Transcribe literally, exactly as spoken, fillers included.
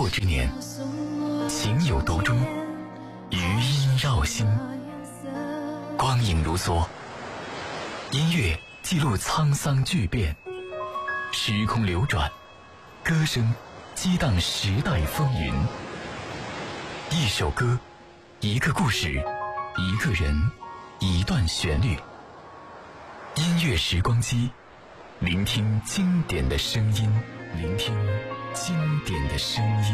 过之年，情有独钟，余音绕心，光影如梭。音乐记录沧桑巨变，时空流转，歌声激荡时代风云。一首歌，一个故事，一个人，一段旋律。音乐时光机，聆听经典的声音，聆听经典的声音。